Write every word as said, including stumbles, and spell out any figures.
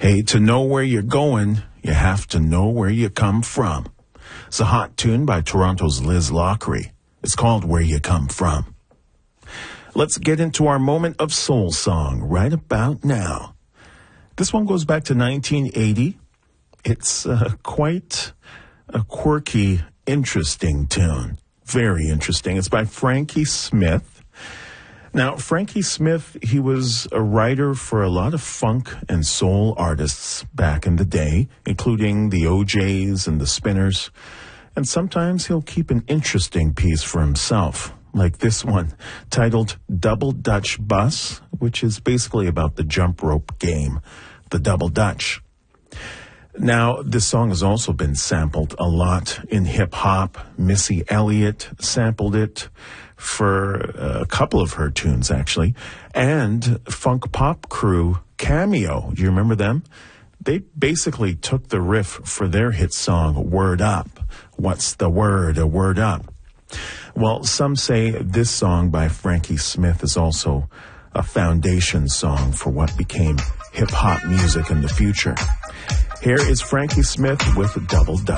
Hey, to know where you're going, you have to know where you come from. It's a hot tune by Toronto's Liz Lockery. It's called Where You Come From. Let's get into our moment of soul song right about now. This one goes back to nineteen eighty. It's uh, quite a quirky, interesting tune. Very interesting. It's by Frankie Smith. Now, Frankie Smith, he was a writer for a lot of funk and soul artists back in the day, including the O Js and the Spinners. And sometimes he'll keep an interesting piece for himself, like this one, titled Double Dutch Bus, which is basically about the jump rope game, the Double Dutch. Now, this song has also been sampled a lot in hip-hop. Missy Elliott sampled it for a couple of her tunes, actually. And Funk Pop Crew Cameo, do you remember them? They basically took the riff for their hit song, Word Up. What's the word? A word up. Well, some say this song by Frankie Smith is also a foundation song for what became hip-hop music in the future. Here is Frankie Smith with Double Dutch.